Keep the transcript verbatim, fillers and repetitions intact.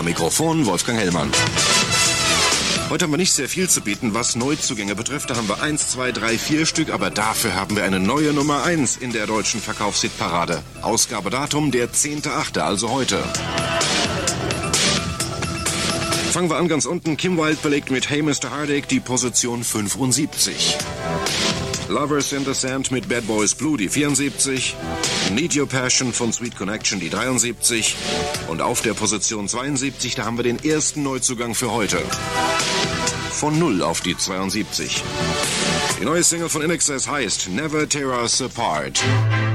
Am Mikrofon Wolfgang Hellmann. Heute haben wir nicht sehr viel zu bieten, was Neuzugänge betrifft. Da haben wir eins, zwei, drei, vier Stück, aber dafür haben wir eine neue Nummer eins in der deutschen Verkaufshitparade. Ausgabedatum der zehnte achte, also heute. Fangen wir an ganz unten. Kim Wilde belegt mit Hey Mister Heartache die Position fünfundsiebzig. Lovers in the Sand mit Bad Boys Blue die vierundsiebzig. Need Your Passion von Sweet Connection die dreiundsiebzig. Und auf der Position zweiundsiebzig, da haben wir den ersten Neuzugang für heute. Von null auf die zweiundsiebzig. Die neue Single von I N X S heißt Never Tear Us Apart.